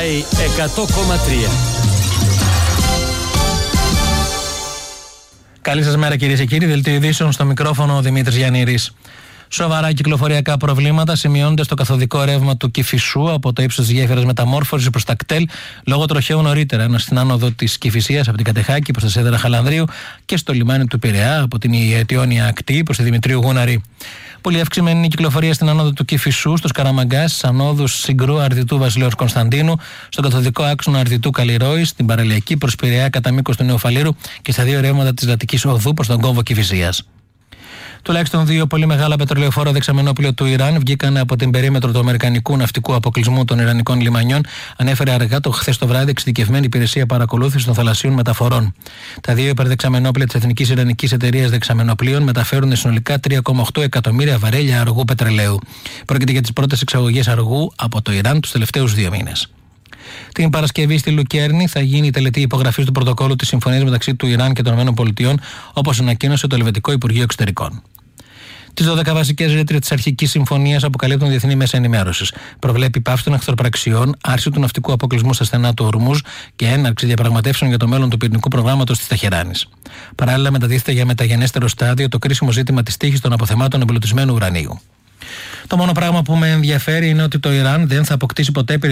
Sky 100,3. Καλή σας μέρα κυρίες και κύριοι, δελτίο ειδήσεων στο μικρόφωνο ο Δημήτρης Γιαννήρης. Σοβαρά κυκλοφοριακά προβλήματα σημειώνονται στο καθοδικό ρεύμα του Κηφισού από το ύψος της γέφυρας Μεταμόρφωσης προς τα κτέλ λόγω τροχαίου νωρίτερα, ενώ στην άνοδο της Κηφισίας από την Κατεχάκη προς τα Σέδρα Χαλανδρίου και στο λιμάνι του Πειραιά από την Αιτιόνια ακτή προς τη Δημητρίου Γούναρη. Πολύ αυξημένη είναι η κυκλοφορία στην άνοδο του Κηφισού, στο Σκαραμαγκά, στις ανόδους Συγκρού Αρδιτού Βασιλέως Κωνσταντίνου, στον καθοδικό άξονα Αρδιτού Καλλιρόης, στην παραλιακή προς Πειραιά κατά μήκος του Νεοφαλήρου και στα δύο ρεύματα της Λατικής Οδού προς τον κόμβο Κηφισίας. Τουλάχιστον δύο πολύ μεγάλα πετρελαιοφόρα δεξαμενόπλοιο του Ιράν βγήκαν από την περίμετρο του Αμερικανικού ναυτικού αποκλεισμού των Ιρανικών λιμανιών, ανέφερε αργά χθες το βράδυ εξειδικευμένη υπηρεσία παρακολούθησης των θαλασσίων μεταφορών. Τα δύο υπερδεξαμενόπλια της Εθνικής Ιρανικής Εταιρείας Δεξαμενοπλοίων μεταφέρουν συνολικά 3,8 εκατομμύρια βαρέλια αργού πετρελαίου. Πρόκειται για τις πρώτες εξαγωγές αργού από το Ιράν τους τελευταίους 2 μήνες. Την Παρασκευή στη Λουκέρνη θα γίνει η τελετή υπογραφής του πρωτοκόλλου της συμφωνίας μεταξύ του Ιράν και των ΗΠΑ, όπως ανακοίνωσε το Ελβετικό Υπουργείο Εξωτερικών. Τις 12 βασικές ρήτρες της αρχικής συμφωνίας αποκαλύπτουν διεθνή μέσα ενημέρωσης. Προβλέπει πάυση των εχθροπραξιών, άρση του ναυτικού αποκλεισμού στα στενά του Ορμούζ και έναρξη διαπραγματεύσεων για το μέλλον του πυρηνικού προγράμματος της Τεχεράνης. Παράλληλα, μεταδίδεται για μεταγενέστερο στάδιο το κρίσιμο ζήτημα της τύχης των αποθεμάτων εμπλουτισμένου ουρανίου. Το μόνο πράγμα που με ενδιαφέρει είναι ότι το Ιράν δεν θα αποκτήσει ποτέ